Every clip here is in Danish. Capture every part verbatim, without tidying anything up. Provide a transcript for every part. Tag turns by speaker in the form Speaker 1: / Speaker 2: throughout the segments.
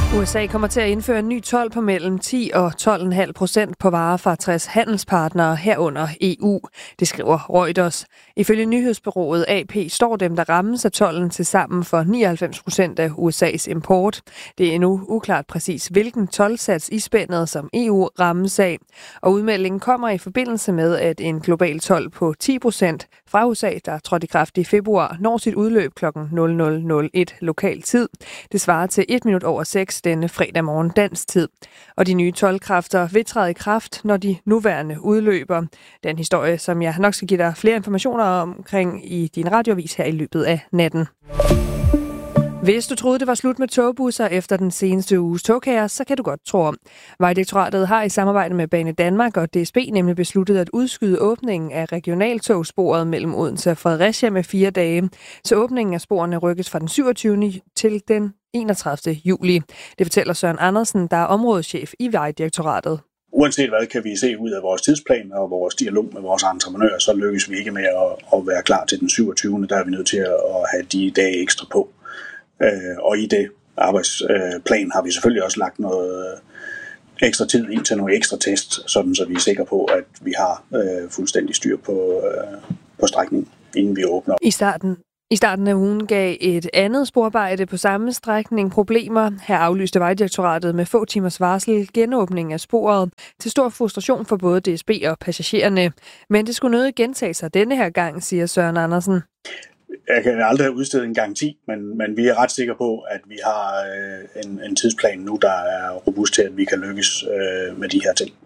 Speaker 1: U S A kommer til at indføre en ny told på mellem ti og tolv komma fem procent på varer fra tres handelspartnere herunder E U. Det skriver Reuters. Ifølge nyhedsbureauet A P står dem, der rammes af tolden til sammen for nioghalvfems procent af U S A's import. Det er endnu uklart præcis, hvilken toldsats i spændet, som E U rammes af. Og udmeldingen kommer i forbindelse med, at en global told på ti procent fra U S A, der trådte i kraft i februar, når sit udløb kl. nul nul nul et lokal tid. Det svarer til et minut over seks denne fredag morgen dansk tid. Og de nye toldkræfter vil træde i kraft, når de nuværende udløber. Den historie, som jeg nok skal give dig flere informationer omkring i din radioavis her i løbet af natten. Hvis du troede, det var slut med togbusser efter den seneste uges togkaos, så kan du godt tro om. Vejdirektoratet har i samarbejde med Bane Danmark og D S B nemlig besluttet at udskyde åbningen af regionaltogsporet mellem Odense og Fredericia med fire dage. Så åbningen af sporene rykkes fra den syvogtyvende til den enogtredivte juli. Det fortæller Søren Andersen, der er områdeschef i Vejdirektoratet.
Speaker 2: Uanset hvad kan vi se ud af vores tidsplan og vores dialog med vores entreprenører, så lykkes vi ikke med at, at være klar til den syvogtyvende Der er vi nødt til at have de dage ekstra på. Og i det arbejdsplan har vi selvfølgelig også lagt noget ekstra tid ind til nogle ekstra tests, sådan så vi er sikre på, at vi har fuldstændig styr på, på strækningen, inden vi åbner.
Speaker 1: I starten I starten af ugen gav et andet sporarbejde på samme strækning problemer. Her aflyste Vejdirektoratet med få timers varsel genåbning af sporet til stor frustration for både D S B og passagererne. Men det skulle nødig gentage sig denne her gang, siger Søren Andersen.
Speaker 2: Jeg kan aldrig have udstedt en garanti, men, men vi er ret sikre på, at vi har øh, en, en tidsplan nu, der er robust til, at vi kan lykkes øh, med de her ting.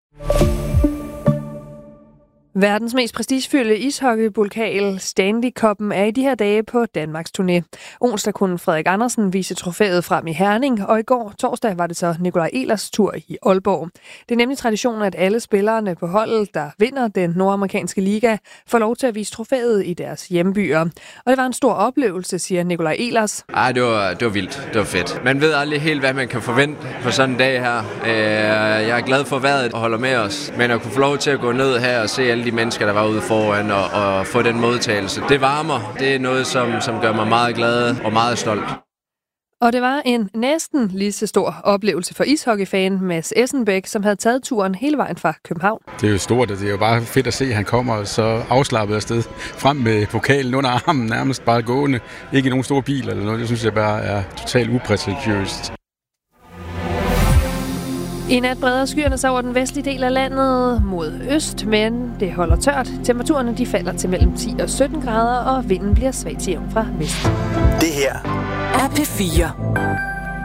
Speaker 1: Verdens mest prestigefyldte ishockeypokal Stanley Cup'en er i de her dage på Danmarks turné. Onsdag kunne Frederik Andersen vise trofæet frem i Herning, og i går torsdag var det så Nikolaj Ehlers tur i Aalborg. Det er nemlig traditionen, at alle spillerne på holdet, der vinder den nordamerikanske liga, får lov til at vise trofæet i deres hjembyer. Og det var en stor oplevelse, siger Nikolaj Ehlers.
Speaker 3: Ej, det var, det var vildt. Det var fedt. Man ved aldrig helt, hvad man kan forvente på sådan en dag her. Jeg er glad for vejret og holder med os, men at kunne få lov til at gå ned her og se alle de mennesker, der var ude foran, og, og få den modtagelse. Det varmer. Det er noget, som, som gør mig meget glad og meget stolt.
Speaker 1: Og det var en næsten lige så stor oplevelse for ishockeyfan Mads Essenbæk, som havde taget turen hele vejen fra København.
Speaker 4: Det er jo stort, og det er jo bare fedt at se, at han kommer så afslappet afsted frem med pokalen under armen, nærmest bare gående. Ikke i nogen stor bil eller noget. Det synes jeg bare er totalt uprætentiøst.
Speaker 1: I nat breder skyerne sig over den vestlige del af landet mod øst, men det holder tørt. Temperaturerne de falder til mellem ti og sytten grader, og vinden bliver svag til jævn fra vest.
Speaker 5: Det her er P fire.